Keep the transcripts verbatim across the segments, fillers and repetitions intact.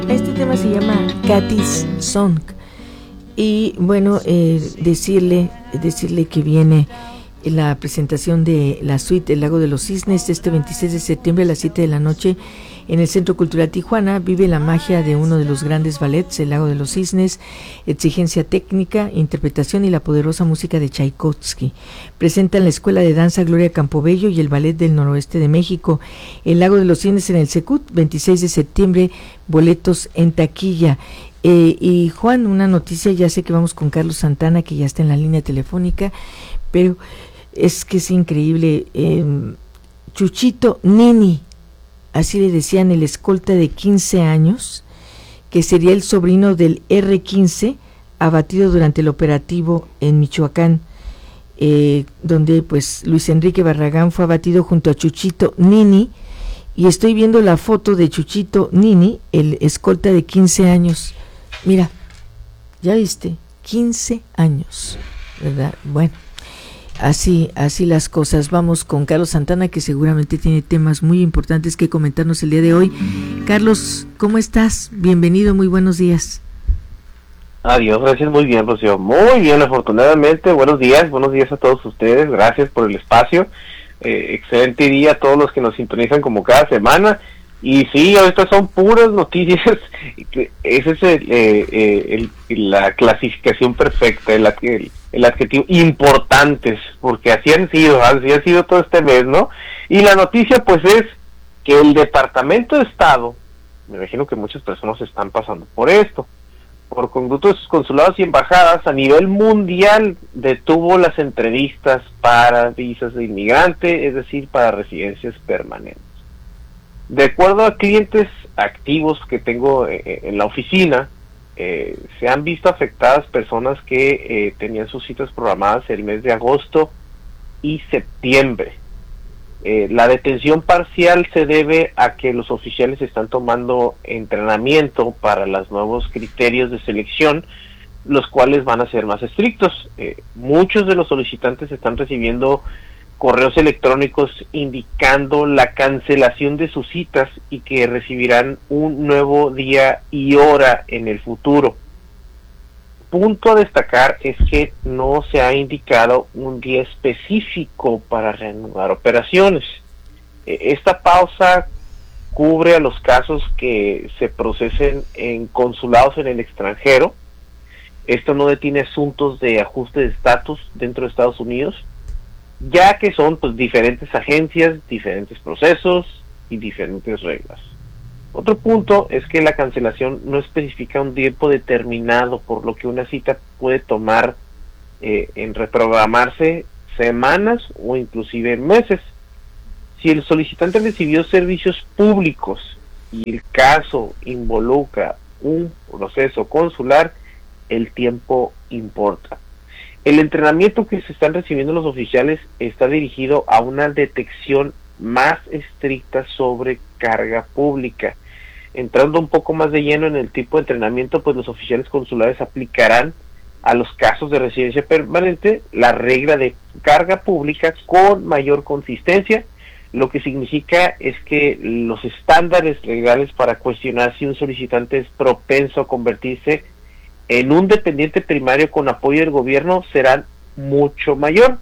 Este tema se llama Kathy's Song. Y bueno, eh, decirle, decirle que viene la presentación de la suite El Lago de los Cisnes este veintiséis de septiembre a las siete de la noche en el Centro Cultural Tijuana. Vive la magia de uno de los grandes ballets, El Lago de los Cisnes, exigencia técnica, interpretación y la poderosa música de Tchaikovsky. Presentan la Escuela de Danza Gloria Campobello y el Ballet del Noroeste de México. El Lago de los Cisnes en el Secut, veintiséis de septiembre, boletos en taquilla. Eh, y Juan, una noticia, ya sé que vamos con Carlos Santana, que ya está en la línea telefónica, pero es que es increíble. eh, Chuchito Nini, así le decían, el escolta de quince años, que sería el sobrino del erre quince, abatido durante el operativo en Michoacán, eh, donde pues Luis Enrique Barragán fue abatido junto a Chuchito Nini, y estoy viendo la foto de Chuchito Nini, el escolta de quince años. Mira, ya viste, quince años, ¿verdad? Bueno, así, así las cosas. Vamos con Carlos Santana, que seguramente tiene temas muy importantes que comentarnos el día de hoy. Carlos, ¿cómo estás? Bienvenido, muy buenos días. Adiós, gracias, muy bien, Rocío. Muy bien, afortunadamente. Buenos días, buenos días a todos ustedes. Gracias por el espacio. Eh, excelente día a todos los que nos sintonizan como cada semana. Y sí, ahorita son puras noticias. Esa es el, eh, eh, el, la clasificación perfecta, el, el, el adjetivo importantes, porque así han sido, así ha sido todo este mes, ¿no? Y la noticia pues es que el Departamento de Estado, me imagino que muchas personas están pasando por esto, por conducto de sus consulados y embajadas a nivel mundial, detuvo las entrevistas para visas de inmigrante, es decir, para residencias permanentes. De acuerdo a clientes activos que tengo eh, en la oficina, eh, se han visto afectadas personas que eh, tenían sus citas programadas el mes de agosto y septiembre. Eh, la detención parcial se debe a que los oficiales están tomando entrenamiento para los nuevos criterios de selección, los cuales van a ser más estrictos. Eh, muchos de los solicitantes están recibiendo correos electrónicos indicando la cancelación de sus citas y que recibirán un nuevo día y hora en el futuro. Punto a destacar es que no se ha indicado un día específico para reanudar operaciones. Esta pausa cubre a los casos que se procesen en consulados en el extranjero. Esto no detiene asuntos de ajuste de estatus dentro de Estados Unidos, ya que son pues diferentes agencias, diferentes procesos y diferentes reglas. Otro punto es que la cancelación no especifica un tiempo determinado, por lo que una cita puede tomar eh, en reprogramarse semanas o inclusive meses. Si el solicitante recibió servicios públicos y el caso involucra un proceso consular, el tiempo importa. El entrenamiento que se están recibiendo los oficiales está dirigido a una detección más estricta sobre carga pública. Entrando un poco más de lleno en el tipo de entrenamiento, pues los oficiales consulares aplicarán a los casos de residencia permanente la regla de carga pública con mayor consistencia, lo que significa es que los estándares legales para cuestionar si un solicitante es propenso a convertirse en un dependiente primario con apoyo del gobierno serán mucho mayor.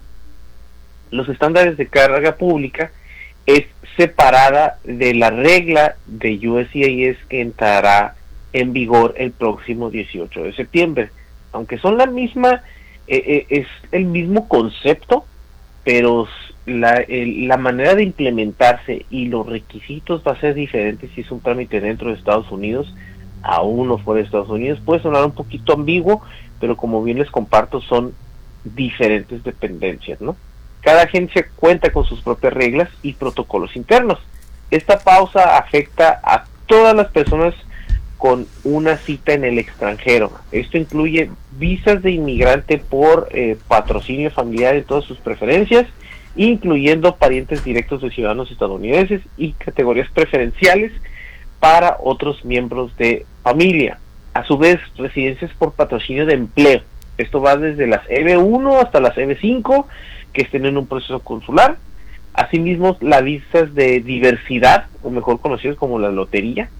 Los estándares de carga pública es separada de la regla de U S C I S que entrará en vigor el próximo dieciocho de septiembre. Aunque son la misma, eh, eh, es el mismo concepto, pero la, el, la manera de implementarse y los requisitos va a ser diferente si es un trámite dentro de Estados Unidos a uno fuera de Estados Unidos. Puede sonar un poquito ambiguo, pero como bien les comparto, son diferentes dependencias, ¿no? Cada agencia cuenta con sus propias reglas y protocolos internos. Esta pausa afecta a todas las personas con una cita en el extranjero. Esto incluye visas de inmigrante por eh, patrocinio familiar de todas sus preferencias, incluyendo parientes directos de ciudadanos estadounidenses y categorías preferenciales para otros miembros de familia. A su vez, residencias por patrocinio de empleo. Esto va desde las E B uno hasta las E B cinco, que estén en un proceso consular. Asimismo, las visas de diversidad, o mejor conocidas como la lotería,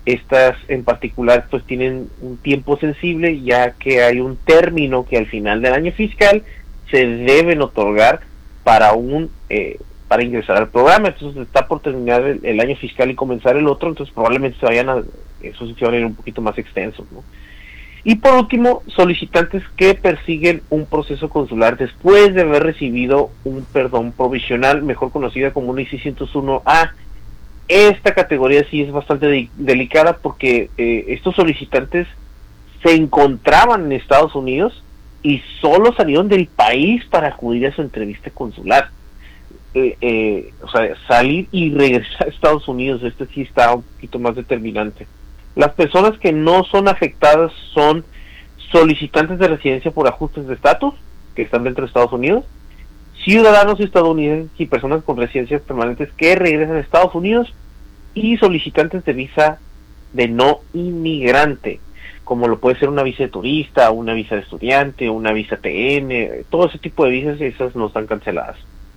Estas en particular pues tienen un tiempo sensible, ya que hay un término que al final del año fiscal se deben otorgar para un eh, para ingresar al programa. Entonces está por terminar el, el año fiscal y comenzar el otro, entonces probablemente se vayan a, eso se va a ir un poquito más extenso, ¿no? Y por último, solicitantes que persiguen un proceso consular después de haber recibido un perdón provisional, mejor conocida como una I seiscientos uno A. Esta categoría sí es bastante de, delicada porque eh, estos solicitantes se encontraban en Estados Unidos y solo salieron del país para acudir a su entrevista consular. Eh, eh, o sea, salir y regresar a Estados Unidos, este sí está un poquito más determinante. Las personas que no son afectadas son solicitantes de residencia por ajustes de estatus, que están dentro de Estados Unidos, ciudadanos estadounidenses y personas con residencias permanentes que regresan a Estados Unidos, y solicitantes de visa de no inmigrante, como lo puede ser una visa de turista, una visa de estudiante, una visa T N, todo ese tipo de visas, esas no están canceladas.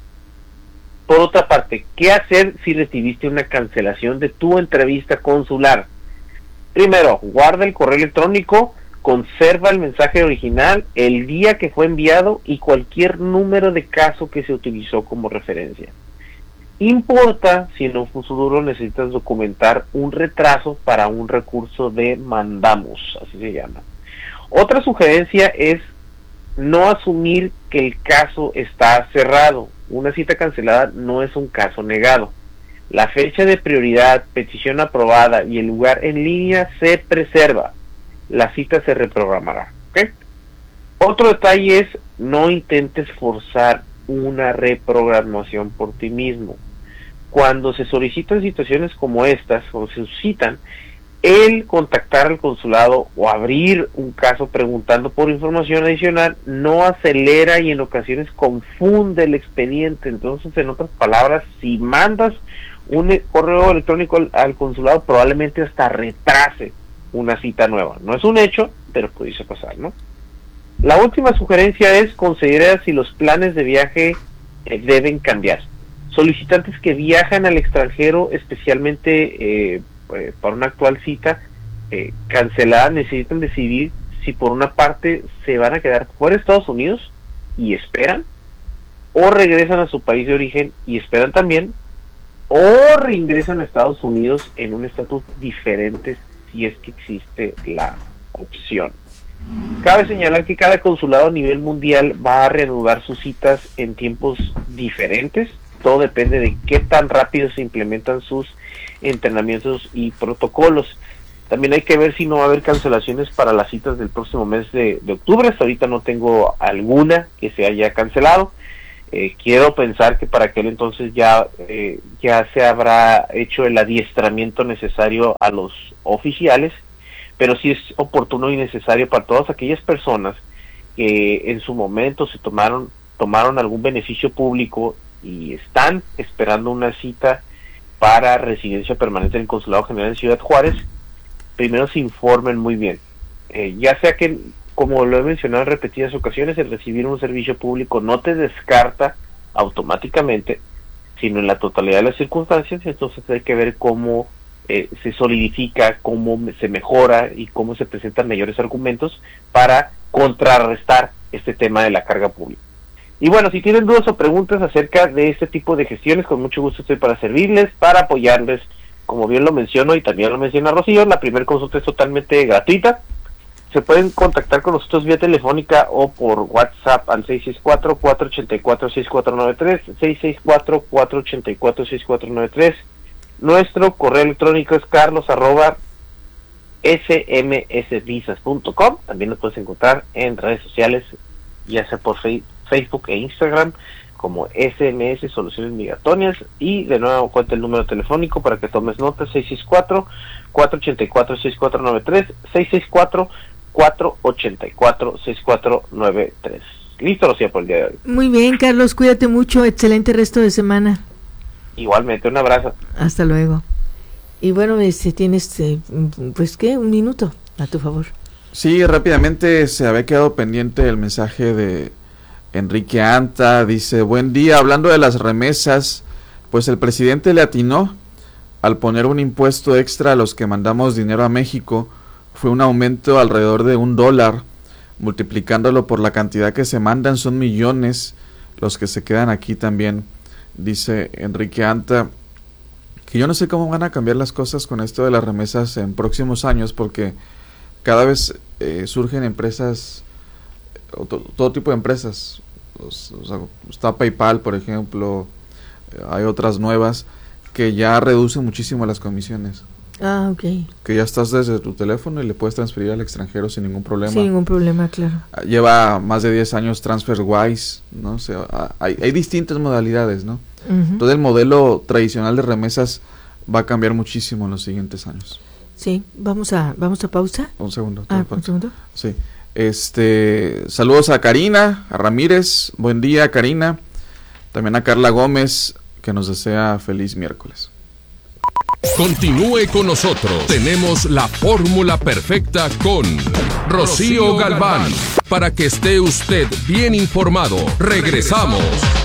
Por otra parte, ¿qué hacer si recibiste una cancelación de tu entrevista consular? Primero, guarda el correo electrónico, conserva el mensaje original, el día que fue enviado y cualquier número de caso que se utilizó como referencia. Importa si en un futuro necesitas documentar un retraso para un recurso de mandamos, así se llama. Otra sugerencia es no asumir que el caso está cerrado. Una cita cancelada no es un caso negado. La fecha de prioridad, petición aprobada y el lugar en línea se preserva. La cita se reprogramará. ¿Okay? Otro detalle es no intentes forzar una reprogramación por ti mismo. Cuando se solicitan situaciones como estas, o se suscitan, el contactar al consulado o abrir un caso preguntando por información adicional no acelera y en ocasiones confunde el expediente. Entonces, en otras palabras, si mandas un correo electrónico al, al consulado, probablemente hasta retrase una cita nueva. No es un hecho, pero pudiese pasar, ¿no? La última sugerencia es considerar si los planes de viaje eh, deben cambiar. Solicitantes que viajan al extranjero, especialmente eh, eh, para una actual cita eh, cancelada, necesitan decidir si por una parte se van a quedar fuera de Estados Unidos y esperan, o regresan a su país de origen y esperan también, o reingresan a Estados Unidos en un estatus diferente si es que existe la opción. Cabe señalar que cada consulado a nivel mundial va a reanudar sus citas en tiempos diferentes. Todo depende de qué tan rápido se implementan sus entrenamientos y protocolos. También hay que ver si no va a haber cancelaciones para las citas del próximo mes de, de octubre. Hasta ahorita no tengo alguna que se haya cancelado. Eh, quiero pensar que para aquel entonces ya, eh, ya se habrá hecho el adiestramiento necesario a los oficiales, pero sí es oportuno y necesario para todas aquellas personas que en su momento se tomaron, tomaron algún beneficio público y están esperando una cita para residencia permanente en el Consulado General de Ciudad Juárez. Primero se informen muy bien, eh, ya sea que, como lo he mencionado en repetidas ocasiones, el recibir un servicio público no te descarta automáticamente, sino en la totalidad de las circunstancias. Entonces hay que ver cómo eh, se solidifica, cómo se mejora y cómo se presentan mayores argumentos para contrarrestar este tema de la carga pública. Y bueno, si tienen dudas o preguntas acerca de este tipo de gestiones, con mucho gusto estoy para servirles, para apoyarles. Como bien lo menciono y también lo menciona Rocío, la primera consulta es totalmente gratuita. Se pueden contactar con nosotros vía telefónica o por WhatsApp al seis seis cuatro, cuatro ocho cuatro, seis cuatro nueve tres, seis seis cuatro, cuatro ocho cuatro, seis cuatro nueve tres. Nuestro correo electrónico es carlos arroba smsvisas punto com. También nos puedes encontrar en redes sociales, ya sea por Facebook e Instagram, como S M S Soluciones Migratorias. Y de nuevo cuenta el número telefónico para que tomes nota: seis seis cuatro, cuatro ocho cuatro, seis cuatro nueve tres, seis seis cuatro, cuatro ocho cuatro, seis cuatro nueve tres. Listo, Rocío, por el día de hoy. Muy bien, Carlos, cuídate mucho, excelente resto de semana. Igualmente, un abrazo. Hasta luego. Y bueno, este, tienes, eh, pues, ¿qué? Un minuto a tu favor. Sí, rápidamente se había quedado pendiente el mensaje de Enrique Anta. Dice: buen día, hablando de las remesas, pues el presidente le atinó al poner un impuesto extra a los que mandamos dinero a México, fue un aumento alrededor de un dólar, multiplicándolo por la cantidad que se mandan, son millones los que se quedan aquí también, dice Enrique Anta, que yo no sé cómo van a cambiar las cosas con esto de las remesas en próximos años, porque cada vez eh, surgen empresas, to, todo tipo de empresas, o sea, está PayPal, por ejemplo, eh, hay otras nuevas, que ya reduce muchísimo las comisiones. Ah, ok. Que ya estás desde tu teléfono y le puedes transferir al extranjero sin ningún problema. Sin ningún problema, claro. Lleva más de diez años TransferWise, ¿no? O sea, hay, hay distintas modalidades, ¿no? Uh-huh. Todo el modelo tradicional de remesas va a cambiar muchísimo en los siguientes años. Sí, vamos a vamos a pausa. Un segundo. Ah, un segundo. Sí. Este, saludos a Karina, a Ramírez, buen día Karina. También a Carla Gómez, que nos desea feliz miércoles. Continúe con nosotros. Tenemos la fórmula perfecta con Rocío Galván. Para que esté usted bien informado. Regresamos.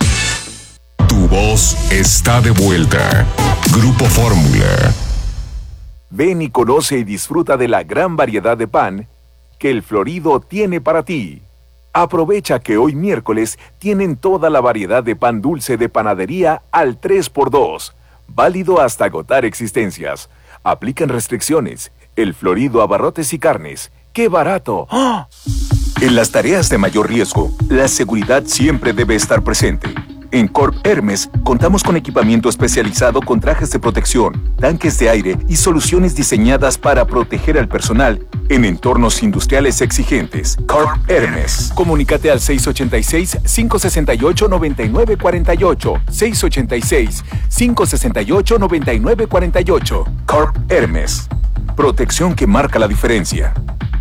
Tu voz está de vuelta. Grupo Fórmula. Ven y conoce y disfruta de la gran variedad de pan que el Florido tiene para ti. Aprovecha que hoy miércoles tienen toda la variedad de pan dulce de panadería al tres por dos. Válido hasta agotar existencias. Aplican restricciones. El Florido Abarrotes y Carnes. ¡Qué barato! ¡Oh! En las tareas de mayor riesgo, la seguridad siempre debe estar presente. En Corp Hermes contamos con equipamiento especializado con trajes de protección, tanques de aire y soluciones diseñadas para proteger al personal en entornos industriales exigentes. Corp Hermes. Comunícate al seis ochenta y seis, cinco sesenta y ocho, noventa y nueve cuarenta y ocho. seis ochenta y seis, cinco sesenta y ocho, noventa y nueve cuarenta y ocho. Corp Hermes. Protección que marca la diferencia.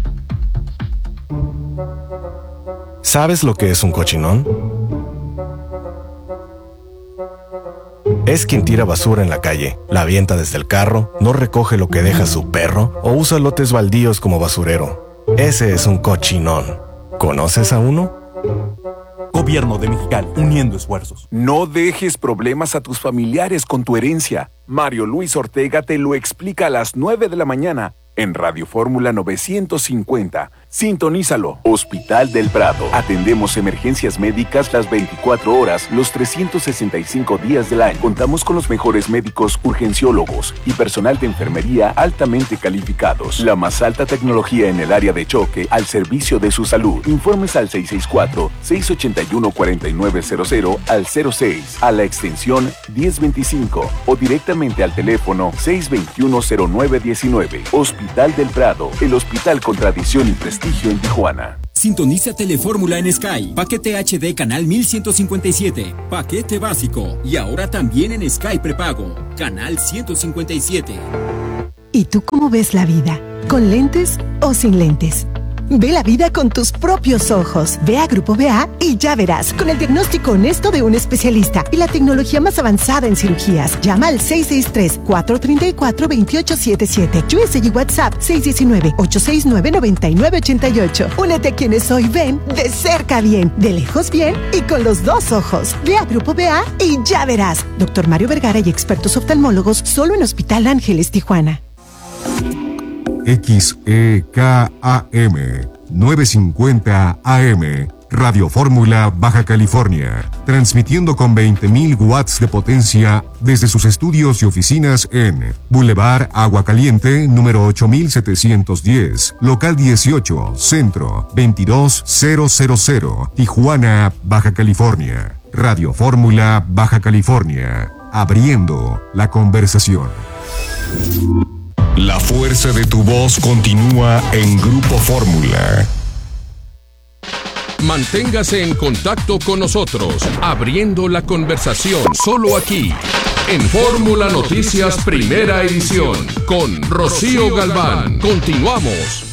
¿Sabes lo que es un cochinón? Es quien tira basura en la calle, la avienta desde el carro, no recoge lo que deja su perro o usa lotes baldíos como basurero. Ese es un cochinón. ¿Conoces a uno? Gobierno de Mexicali, uniendo esfuerzos. No dejes problemas a tus familiares con tu herencia. Mario Luis Ortega te lo explica a las nueve de la mañana en Radio Fórmula novecientos cincuenta. Sintonízalo. Hospital del Prado. Atendemos emergencias médicas las veinticuatro horas, los trescientos sesenta y cinco días del año. Contamos con los mejores médicos urgenciólogos y personal de enfermería altamente calificados. La más alta tecnología en el área de choque al servicio de su salud. Informes al seis seis cuatro, seis ocho uno, cuatro nueve cero cero al cero seis, a la extensión diez veinticinco o directamente al teléfono seis dos uno, cero nueve uno nueve. Hospital del Prado, el hospital con tradición y prestigio en Tijuana. Sintoniza Telefórmula en Sky. Paquete H D canal mil ciento cincuenta y siete. Paquete básico. Y ahora también en Sky prepago. Canal ciento cincuenta y siete. ¿Y tú cómo ves la vida? ¿Con lentes o sin lentes? Ve la vida con tus propios ojos. Ve a Grupo B A y ya verás. Con el diagnóstico honesto de un especialista y la tecnología más avanzada en cirugías. Llama al seis seis tres, cuatro tres cuatro, dos ocho siete siete. U S y WhatsApp seis uno nueve, ocho seis nueve, nueve nueve ocho ocho. Únete a quienes hoy ven de cerca bien, de lejos bien y con los dos ojos. Ve a Grupo B A y ya verás. Doctor Mario Vergara y expertos oftalmólogos solo en Hospital Ángeles, Tijuana. X E K A M novecientos cincuenta A M Radio Fórmula Baja California, transmitiendo con veinte mil watts de potencia desde sus estudios y oficinas en Boulevard Agua Caliente, número ocho mil setecientos diez, local dieciocho, centro veintidós mil, Tijuana, Baja California. Radio Fórmula Baja California, abriendo la conversación. La fuerza de tu voz continúa en Grupo Fórmula. Manténgase en contacto con nosotros, abriendo la conversación solo aquí, en Fórmula Noticias Primera Edición, con Rocío Galván. Continuamos.